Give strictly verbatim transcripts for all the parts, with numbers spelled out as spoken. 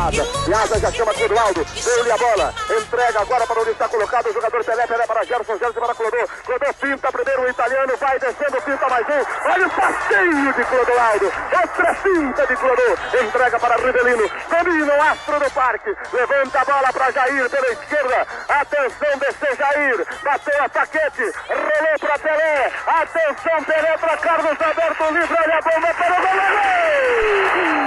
Piazza. Piazza já chama Clodoaldo. Deu-lhe a bola. Entrega agora para onde está colocado o jogador Pelé. Pelé para Gerson. Gerson para Clodô. Clodô pinta primeiro o italiano. Vai descendo, pinta mais um. Olha o passeio de Clodoaldo. Outra pinta de Clodô. Entrega para Rivelino. Domina o astro do parque. Levanta a bola para Jair pela esquerda. Atenção, desceu Jair. Bateu a Paquete. Rolou para Pelé. Atenção, Pelé para Carlos Alberto livre. Olha a bomba para o goleiro.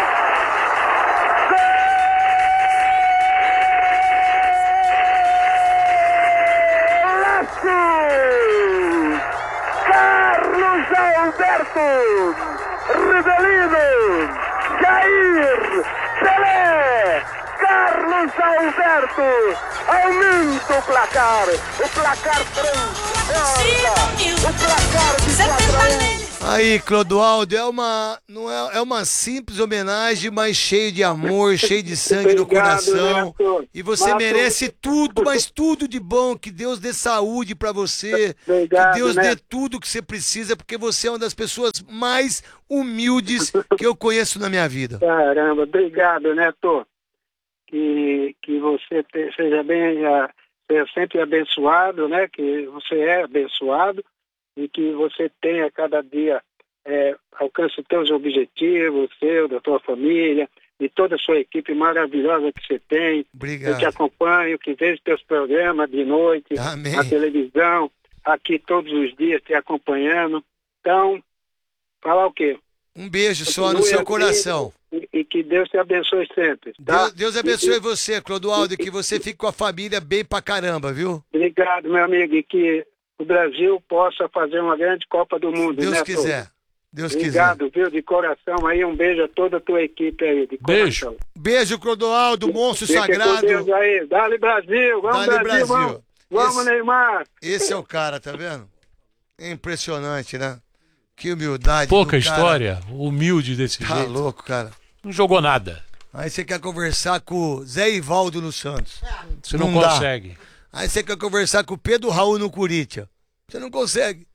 Carlos Alberto, Rivelino, Jair, Pelé, Carlos Alberto, aumenta o placar, o placar transforma, o placar de quatro a um. Aí, Clodoaldo, é uma, não é, é uma simples homenagem, mas cheio de amor, cheio de sangue no coração. Neto. E você Neto. merece tudo, mas tudo de bom. Que Deus dê saúde pra você. Obrigado, que Deus dê Neto. tudo que você precisa, porque você é uma das pessoas mais humildes que eu conheço na minha vida. Caramba, obrigado, Neto. Que, que você te, seja bem, uh, seja sempre abençoado, né? Que você é abençoado. E que você tenha cada dia, é, alcance os teus objetivos, seu, da tua família, de toda a sua equipe maravilhosa que você tem. Obrigado. Eu te acompanho, que vejo teus programas de noite, Amém. na televisão, aqui todos os dias te acompanhando. Então, falar o quê? Um beijo só Continue no seu assim, coração. E, e que Deus te abençoe sempre. Tá? Deus, Deus abençoe E- você, Clodoaldo, e que você fique com a família bem pra caramba, viu? Obrigado, meu amigo, e que o Brasil possa fazer uma grande Copa do Mundo, Deus né, quiser. Deus Obrigado, quiser. viu, de coração aí, um beijo a toda a tua equipe aí, de Beijo. coração. Beijo, Clodoaldo, monstro Fica com sagrado. Deus aí, dale Brasil, vamos Dale Brasil, Brasil. vamos, vamos Esse- Neymar. Esse é o cara, tá vendo? É impressionante, né? Que humildade. Pouca do cara. história, humilde desse Tá jeito. louco, cara. Não jogou nada. Aí você quer conversar com o Zé Ivaldo no Santos. Você não, Não dá. consegue. Aí você quer conversar com o Pedro Raul no Corinthians. Você não consegue.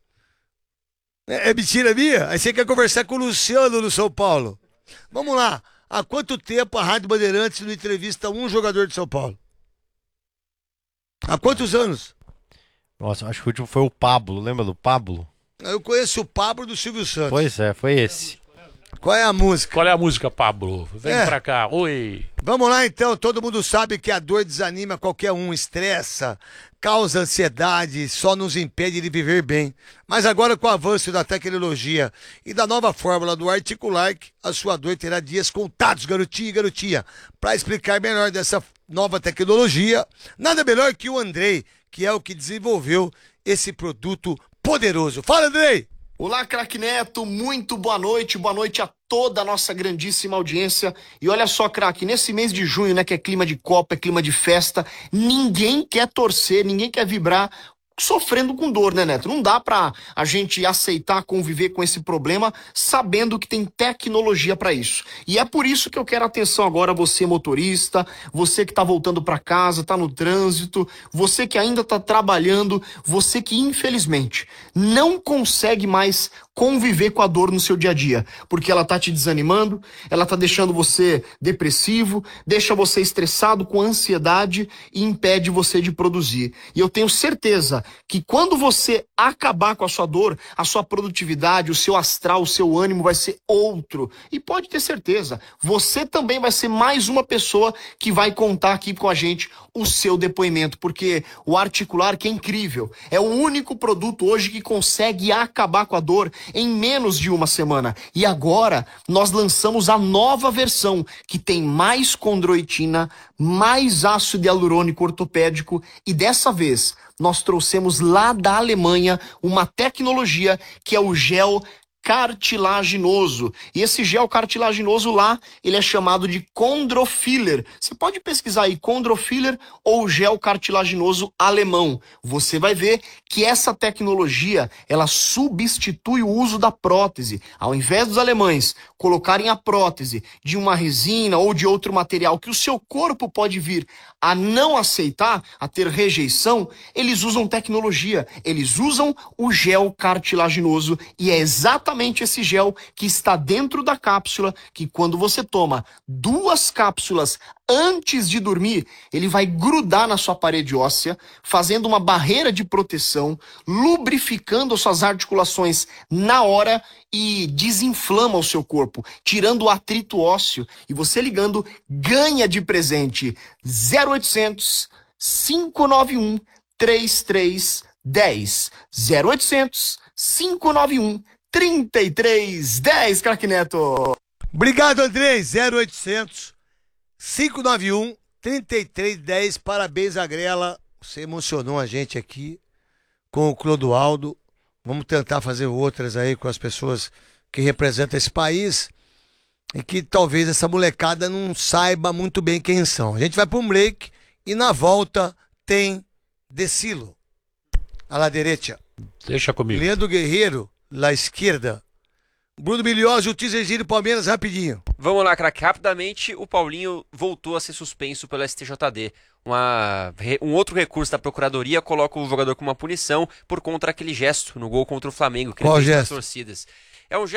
É, é mentira minha? Aí você quer conversar com o Luciano no São Paulo. Vamos lá. Há quanto tempo a Rádio Bandeirantes não entrevista um jogador de São Paulo? Há quantos anos? Nossa, acho que o último foi o Pablo, lembra do Pablo? Eu conheço o Pablo do Silvio Santos. Pois é, foi esse. Qual é a música? Qual é a música, Pablo? Vem É. pra cá. Oi. Vamos lá então, todo mundo sabe que a dor desanima qualquer um, estressa, causa ansiedade, só nos impede de viver bem. Mas agora com o avanço da tecnologia e da nova fórmula do Articular, a sua dor terá dias contados, garotinho e garotinha. Para explicar melhor dessa nova tecnologia, nada melhor que o Andrei, que é o que desenvolveu esse produto poderoso. Fala, Andrei! Olá, craque Neto, muito boa noite, boa noite a toda a nossa grandíssima audiência. E olha só, craque, nesse mês de junho, né, que é clima de Copa, é clima de festa, ninguém quer torcer, ninguém quer vibrar sofrendo com dor, né, Neto? Não dá pra a gente aceitar conviver com esse problema sabendo que tem tecnologia pra isso. E é por isso que eu quero atenção agora, você motorista, você que tá voltando pra casa, tá no trânsito, você que ainda tá trabalhando, você que infelizmente não consegue mais conviver com a dor no seu dia a dia, porque ela tá te desanimando, ela tá deixando você depressivo, deixa você estressado com ansiedade e impede você de produzir. E eu tenho certeza que quando você acabar com a sua dor, a sua produtividade, o seu astral, o seu ânimo vai ser outro. E pode ter certeza, você também vai ser mais uma pessoa que vai contar aqui com a gente o seu depoimento, porque o Articular, que é incrível, é o único produto hoje que consegue acabar com a dor em menos de uma semana. E agora nós lançamos a nova versão, que tem mais condroitina, mais ácido hialurônico ortopédico, e dessa vez nós trouxemos lá da Alemanha uma tecnologia que é o gel cartilaginoso. E esse gel cartilaginoso lá, ele é chamado de Chondrofiller. Você pode pesquisar aí Chondrofiller ou gel cartilaginoso alemão. Você vai ver que essa tecnologia, ela substitui o uso da prótese. Ao invés dos alemães colocarem a prótese de uma resina ou de outro material que o seu corpo pode vir a não aceitar, a ter rejeição, eles usam tecnologia. Eles usam o gel cartilaginoso e é exatamente justamente esse gel que está dentro da cápsula, que quando você toma duas cápsulas antes de dormir, ele vai grudar na sua parede óssea, fazendo uma barreira de proteção, lubrificando as suas articulações na hora e desinflama o seu corpo, tirando o atrito ósseo. E você ligando, ganha de presente zero oitocentos, cinco nove um, três três um zero zero oitocentos, cinco nove um, três três um zero, craque Neto. Obrigado, Andrei. zero oitocentos, cinco nove um, três três um zero. Parabéns, Agrela. Você emocionou a gente aqui com o Clodoaldo. Vamos tentar fazer outras aí com as pessoas que representam esse país e que talvez essa molecada não saiba muito bem quem são. A gente vai para um break e na volta tem Decilo. A la derecha. Deixa comigo. Leandro Guerreiro, la esquerda. Bruno Milhioso, o teaser Giro Palmeiras, rapidinho. Vamos lá, craque. Rapidamente, o Paulinho voltou a ser suspenso pelo S T J D. Uma, um outro recurso da Procuradoria coloca o jogador com uma punição por conta daquele gesto no gol contra o Flamengo. Que Qual ele fez gesto? com as torcidas. É um